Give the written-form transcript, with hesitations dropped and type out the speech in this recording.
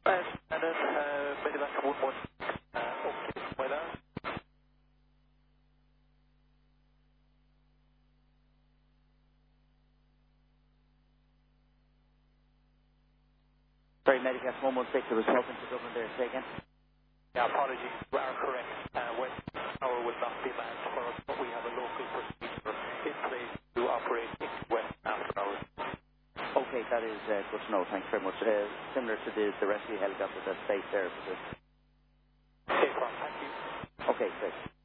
Standard, Medivac 116, okay, weather. Sorry, Medigas 116, I was talking to Dublin there. Say again. Yeah, apologies, we are correct. West Tower will not be manned for us, but we have a local procedure in place to operate in West after hours. Okay, that is good to know. Thanks very much. Similar to the rescue helicopter that's based there. Okay, thank you. Okay, great.